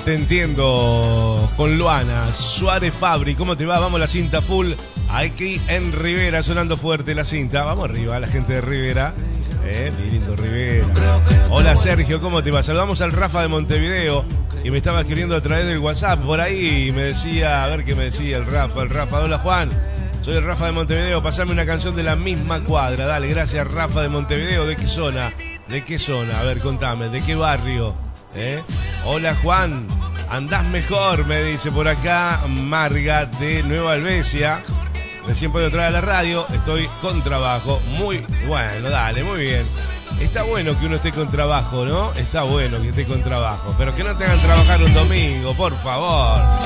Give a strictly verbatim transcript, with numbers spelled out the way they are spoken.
te entiendo con Luana. Suárez Fabri, ¿cómo te va? Vamos la cinta full. Aquí en Rivera, sonando fuerte la cinta. Vamos arriba, la gente de Rivera. Eh, mi lindo Rivera. Hola Sergio, ¿cómo te va? Saludamos al Rafa de Montevideo. Y me estaba escribiendo a través del WhatsApp por ahí. Y me decía, a ver qué me decía el Rafa. El Rafa, hola Juan. Soy el Rafa de Montevideo, pasame una canción de la misma cuadra. Dale, gracias Rafa de Montevideo. ¿De qué zona? ¿De qué zona? A ver, contame, ¿de qué barrio? ¿Eh? Hola Juan, andás mejor, me dice por acá Marga de Nueva Albesia. Recién puedo entrar a la radio, estoy con trabajo. Muy bueno, dale, muy bien. Está bueno que uno esté con trabajo, ¿no? Está bueno que esté con trabajo, pero que no te hagan trabajar un domingo, por favor.